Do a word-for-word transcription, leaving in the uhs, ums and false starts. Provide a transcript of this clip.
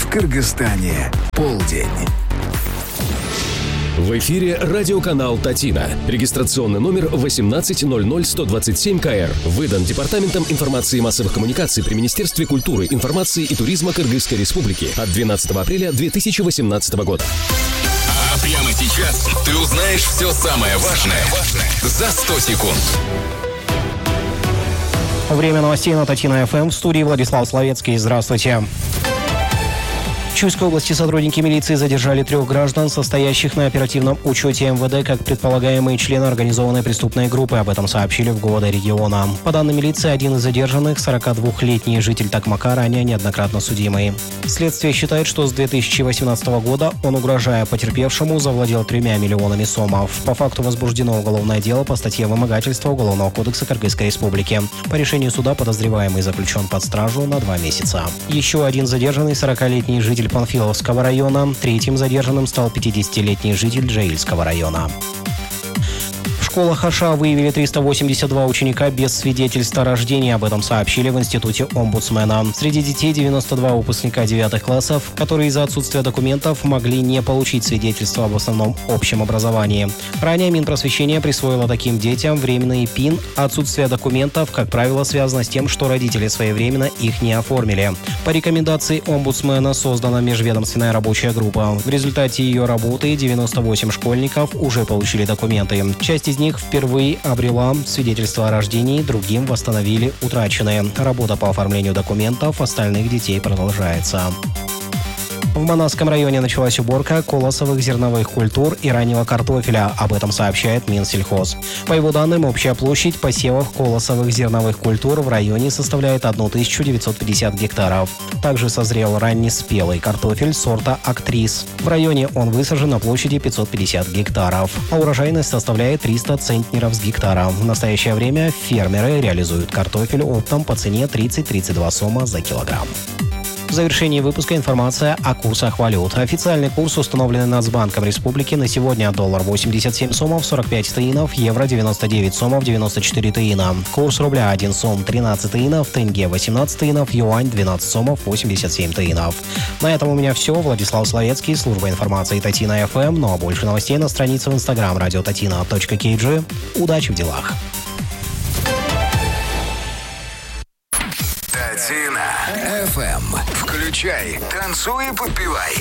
В Кыргызстане полдень. В эфире радиоканал «Татина». Регистрационный номер восемнадцать ноль ноль сто двадцать семь ка эр. Выдан Департаментом информации и массовых коммуникаций при Министерстве культуры, информации и туризма Кыргызской Республики от двенадцатого апреля две тысячи восемнадцатого года. А прямо сейчас ты узнаешь все самое важное за сто секунд. Время новостей на Татина эф эм. В студии Владислав Словецкий. Здравствуйте. В Чуйской области сотрудники милиции задержали трех граждан, состоящих на оперативном учете эм вэ дэ, как предполагаемые члены организованной преступной группы. Об этом сообщили в ГУВД региона. По данным милиции, один из задержанных, сорокадвухлетний житель Токмака, ранее неоднократно судимый. Следствие считает, что с две тысячи восемнадцатого года он, угрожая потерпевшему, завладел тремя миллионами сомов. По факту возбуждено уголовное дело по статье вымогательства Уголовного кодекса Кыргызской Республики. По решению суда подозреваемый заключен под стражу на два месяца. Еще один задержанный, сорокалетний житель Панфиловского района. Третьим задержанным стал пятидесятилетний житель Джаильского района. В школах Аша выявили триста восемьдесят два ученика без свидетельства о рождении. Об этом сообщили в Институте омбудсмена. Среди детей девяносто два выпускника девятых классов, которые из-за отсутствия документов могли не получить свидетельство об основном общем образовании. Ранее Минпросвещение присвоило таким детям временный ПИН. Отсутствие документов, как правило, связано с тем, что родители своевременно их не оформили. По рекомендации омбудсмена создана межведомственная рабочая группа. В результате ее работы девяносто восемь школьников уже получили документы. Часть из них впервые обрела свидетельство о рождении, другим восстановили утраченные. Работа по оформлению документов остальных детей продолжается. В Манасском районе началась уборка колосовых зерновых культур и раннего картофеля. Об этом сообщает Минсельхоз. По его данным, общая площадь посевов колосовых зерновых культур в районе составляет тысячу девятьсот пятьдесят гектаров. Также созрел раннеспелый картофель сорта «Актрис». В районе он высажен на площади пятьсот пятьдесят гектаров, а урожайность составляет триста центнеров с гектара. В настоящее время фермеры реализуют картофель оптом по цене тридцать - тридцать два сома за килограмм. В завершении выпуска информация о курсах валют. Официальный курс, установленный Нацбанком Республики, на сегодня: доллар восемьдесят семь сомов сорок пять тиынов, евро девяносто девять сомов девяносто четыре тиына. Курс рубля один сом тринадцать тиынов, тенге восемнадцать тиынов, юань двенадцать сомов восемьдесят семь тиынов. На этом у меня все. Владислав Словецкий, служба информации Татина эф эм. Ну а больше новостей на странице в инстаграм радио татина точка кей джи. Удачи в делах. Татина эф эм. Включай, танцуй и подпевай.